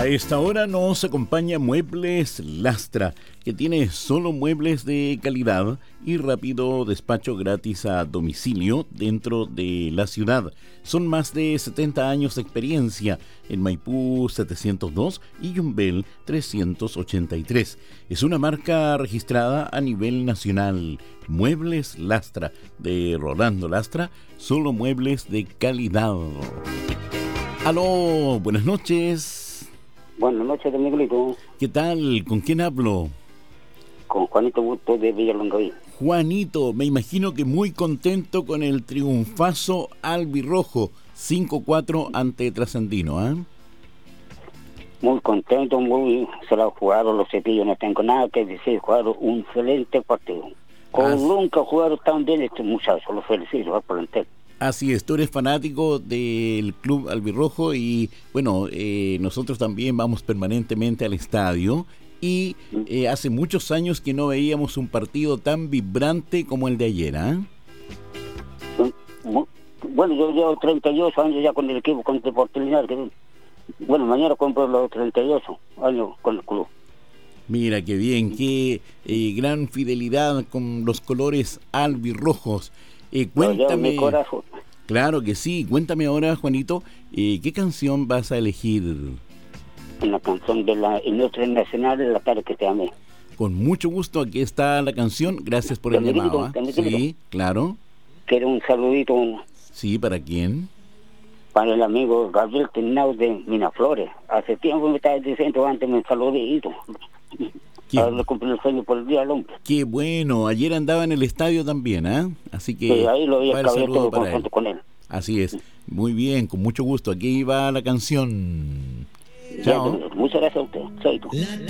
A esta hora nos acompaña Muebles Lastra, que tiene solo muebles de calidad y rápido despacho gratis a domicilio dentro de la ciudad. Son más de 70 años de experiencia en Maipú 702 y Yumbel 383. Es una marca registrada a nivel nacional. Muebles Lastra, de Rolando Lastra, solo muebles de calidad. Aló, buenas noches. Buenas noches, don Miguelito. ¿Qué tal? ¿Con quién hablo? Con Juanito Busto de Villalongaví. Juanito, me imagino que muy contento con el triunfazo albirrojo 5-4 ante Trasandino, ¿ah? Muy contento, se lo jugaron los Cepillos, no tengo nada que decir, jugaron un excelente partido. Nunca jugaron tan bien estos muchachos, los felicito por entero. Así es, tú eres fanático del club albirrojo y bueno, nosotros también vamos permanentemente al estadio y hace muchos años que no veíamos un partido tan vibrante como el de ayer, ¿ah? Bueno, yo llevo 38 años ya con el equipo, con el Deportes Linares. Bueno, mañana cumplo los 38 años con el club. Mira qué bien, qué gran fidelidad con los colores albirrojos. Cuéntame, claro que sí, cuéntame ahora, Juanito, ¿qué canción vas a elegir? Una canción de la Industria Nacional de La Tarde que te amé. Con mucho gusto, aquí está la canción, gracias por el llamado. Sí, claro. Quiero un saludito. Sí, ¿para quién? Para el amigo Gabriel Tinau de Miraflores. Hace tiempo me estaba diciendo antes, me saludito. Ahora cumplí el sueño por el Día del Hombre. Qué bueno, ayer andaba en el estadio también, ¿ah? Así que sí, ahí lo vi, saludo todo contento con él. Así es, muy bien, con mucho gusto. Aquí va la canción. Chao. Muchas gracias a usted. Chaito.